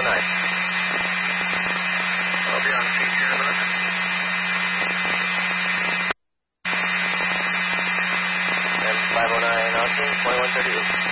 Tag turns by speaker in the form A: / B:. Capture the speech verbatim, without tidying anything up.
A: nine.
B: I'll be on scene here in a minute.
A: And five oh nine, Austin, twenty-one thirty-eight.